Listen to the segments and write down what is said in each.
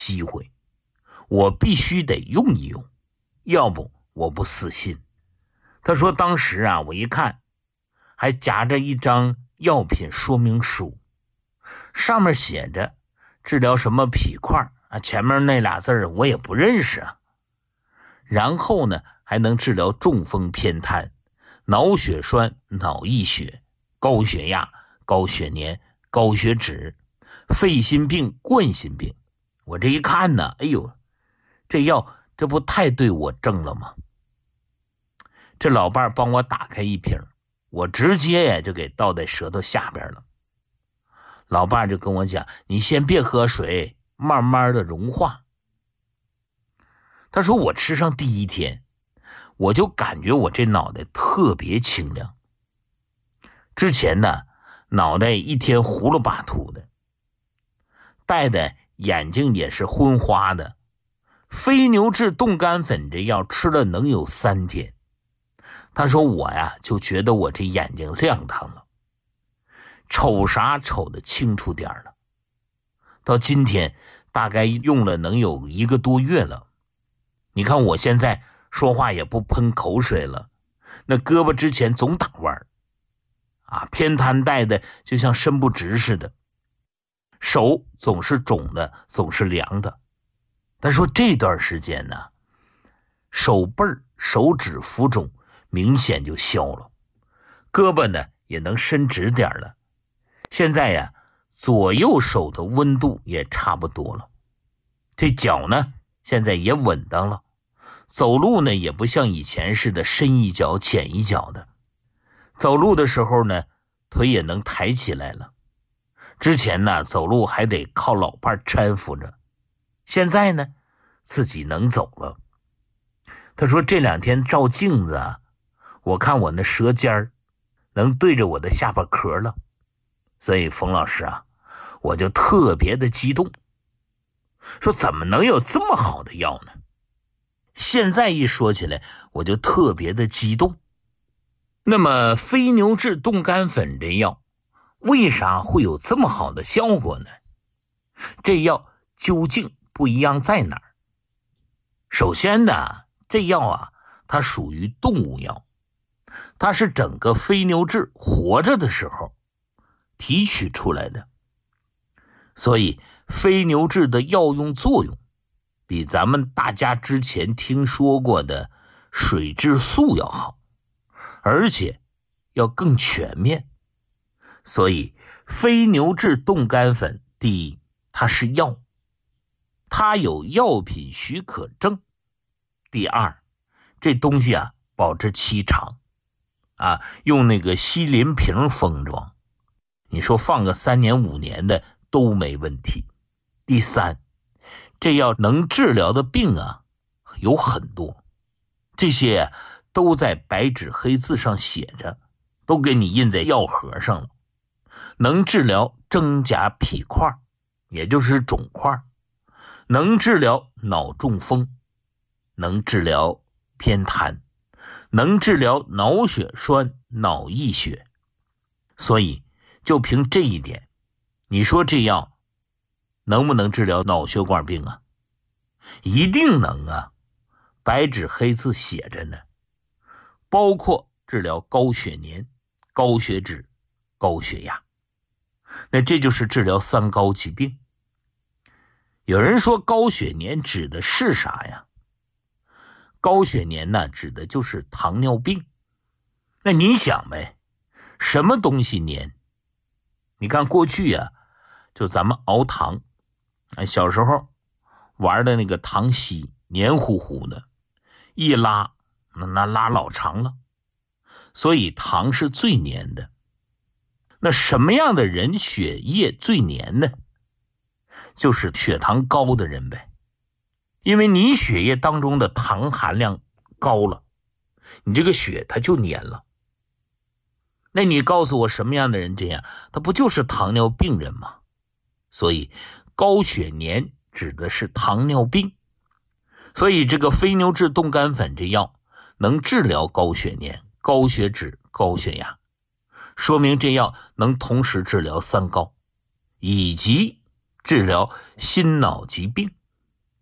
机会，我必须得用一用，要不我不死心。他说当时啊，我一看还夹着一张药品说明书，上面写着治疗什么脾块啊，前面那俩字我也不认识啊。然后呢，还能治疗中风偏瘫、脑血栓、脑溢血、高血压、高血粘、高血脂、肺心病、冠心病。我这一看呢，哎呦，这药这不太对我症了吗？这老伴儿帮我打开一瓶，我直接就给倒在舌头下边了。老伴儿就跟我讲，你先别喝水，慢慢的融化。他说我吃上第一天，我就感觉我这脑袋特别清亮。之前呢，脑袋一天糊了巴涂的，戴的眼睛也是昏花的。飞牛治冻干粉这药吃了能有3天。他说我呀，就觉得我这眼睛亮堂了，瞅啥瞅得清楚点了。到今天大概用了能有1个多月了。你看我现在说话也不喷口水了，那胳膊之前总打弯啊，偏瘫带的就像伸不直似的，手总是肿的，总是凉的。他说这段时间呢，手背手指浮肿明显就消了，胳膊呢也能伸直点了。现在呀，左右手的温度也差不多了。这脚呢现在也稳当了，走路呢也不像以前似的深一脚浅一脚的，走路的时候呢腿也能抬起来了。之前呢走路还得靠老伴搀扶着，现在呢自己能走了。他说这2天照镜子啊，我看我那舌尖能对着我的下巴壳了。所以冯老师啊，我就特别的激动，说怎么能有这么好的药呢？现在一说起来我就特别的激动。那么飞牛治冻干粉这药为啥会有这么好的效果呢？这药究竟不一样在哪儿？首先呢，这药啊，它属于动物药，它是整个飞牛治活着的时候提取出来的，所以飞牛治的药用作用比咱们大家之前听说过的水质素要好，而且要更全面。所以飞牛治冻干粉，第一，它是药，它有药品许可证；第二，这东西啊保质期长啊，用那个锡林瓶封装，你说放个3年5年的都没问题。第三，这药能治疗的病啊有很多，这些都在白纸黑字上写着，都给你印在药盒上了。能治疗真假脾块，也就是肿块，能治疗脑中风，能治疗偏瘫，能治疗脑血栓、脑溢血。所以就凭这一点，你说这药能不能治疗脑血管病啊？一定能啊，白纸黑字写着呢。包括治疗高血粘、高血脂、高血压。那这就是治疗3高疾病。有人说高血粘指的是啥呀？高血粘呢，指的就是糖尿病。那你想呗，什么东西粘？你看过去啊，就咱们熬糖，小时候玩的那个糖稀，黏糊糊的，一拉那拉老长了，所以糖是最粘的。那什么样的人血液最粘呢？就是血糖高的人呗。因为你血液当中的糖含量高了，你这个血它就粘了。那你告诉我什么样的人这样？他不就是糖尿病人吗？所以高血粘指的是糖尿病。所以这个飞牛治冻干粉这药能治疗高血粘、高血脂、高血压，说明这药能同时治疗3高，以及治疗心脑疾病。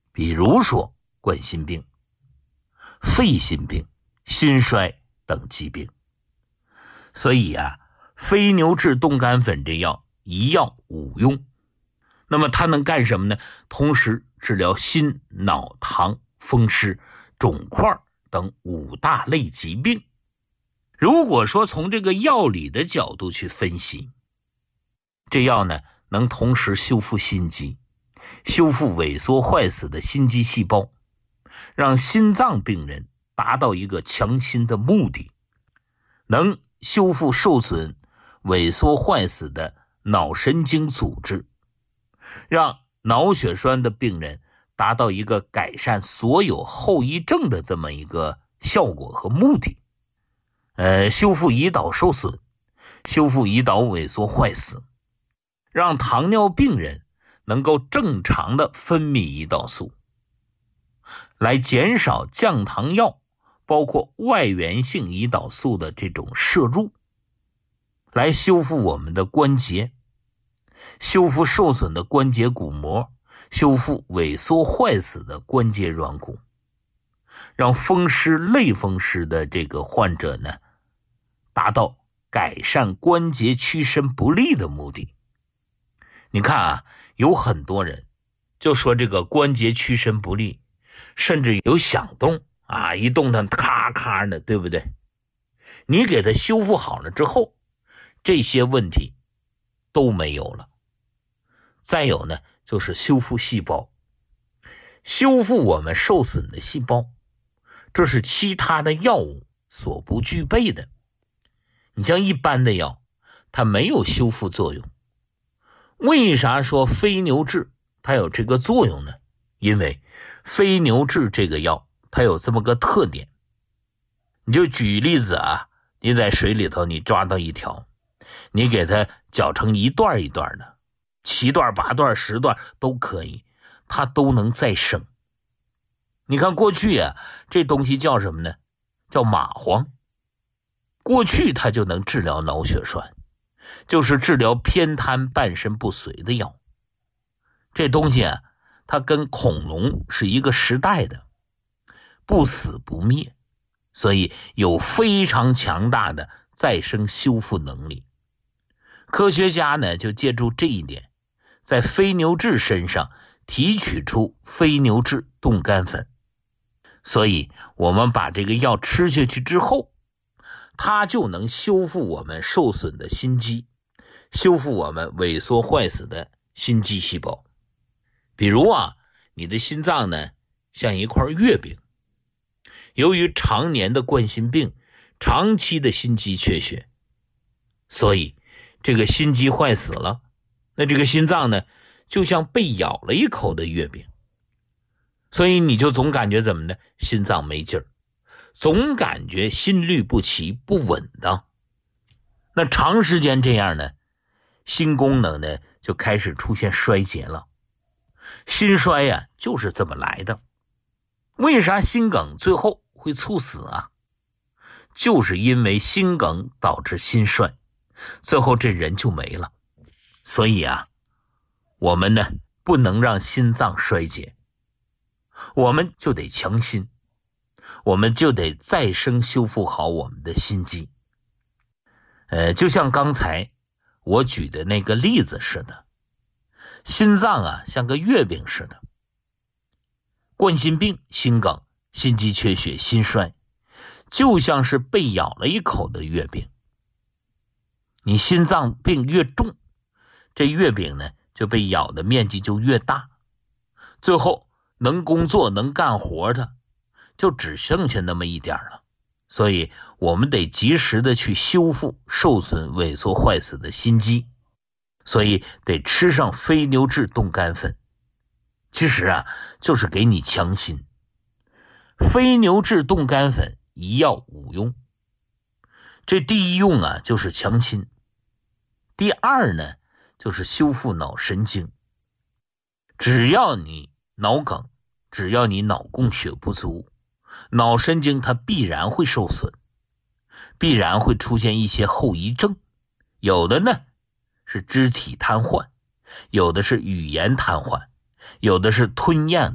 比如说冠心病、肺心病、心衰等疾病。所以非牛治冻干粉这药一药五用。那么它能干什么呢？同时治疗心、脑、糖、风湿、肿块等5大类疾病。如果说从这个药理的角度去分析，这药呢能同时修复心肌，修复萎缩坏死的心肌细胞，让心脏病人达到一个强心的目的，能修复受损、萎缩坏死的脑神经组织，让脑血栓的病人达到一个改善所有后遗症的这么一个效果和目的。修复胰岛受损，修复胰岛萎缩坏死，让糖尿病人能够正常的分泌胰岛素，来减少降糖药包括外源性胰岛素的这种摄入，来修复我们的关节，修复受损的关节骨膜，修复萎缩坏死的关节软骨，让风湿类风湿的这个患者呢达到改善关节屈伸不利的目的。你看有很多人就说这个关节屈伸不利，甚至有想动一动它咔咔的，对不对？你给它修复好了之后，这些问题都没有了。再有呢，就是修复细胞，修复我们受损的细胞，这是其他的药物所不具备的。你像一般的药，它没有修复作用。为啥说非牛治它有这个作用呢？因为非牛治这个药它有这么个特点。你就举例子你在水里头你抓到一条，你给它搅成一段一段的，7段、8段、10段都可以，它都能再生。你看过去这东西叫什么呢？叫蚂蟥。过去它就能治疗脑血栓，就是治疗偏瘫半身不遂的药。这东西它跟恐龙是一个时代的，不死不灭，所以有非常强大的再生修复能力。科学家呢就借助这一点，在非牛治身上提取出非牛治冻干粉。所以我们把这个药吃下去之后，它就能修复我们受损的心肌，修复我们萎缩坏死的心肌细胞。比如你的心脏呢像一块月饼，由于常年的冠心病，长期的心肌缺血，所以这个心肌坏死了，那这个心脏呢就像被咬了一口的月饼，所以你就总感觉怎么呢？心脏没劲儿，总感觉心律不齐不稳当。那长时间这样呢，心功能呢就开始出现衰竭了。心衰就是这么来的。为啥心梗最后会猝死就是因为心梗导致心衰，最后这人就没了。所以我们呢不能让心脏衰竭，我们就得强心，我们就得再生修复好我们的心肌。就像刚才我举的那个例子似的，心脏像个月饼似的。冠心病、心梗、心肌缺血、心衰，就像是被咬了一口的月饼。你心脏病越重，这月饼呢就被咬的面积就越大，最后能工作能干活的就只剩下那么一点了。所以我们得及时的去修复受损萎缩坏死的心肌，所以得吃上非牛治冻干粉。其实就是给你强心。非牛治冻干粉一药五用，这第一用就是强心，第二呢就是修复脑神经。只要你脑梗，只要你脑供血不足，脑神经它必然会受损，必然会出现一些后遗症。有的呢是肢体瘫痪，有的是语言瘫痪，有的是吞咽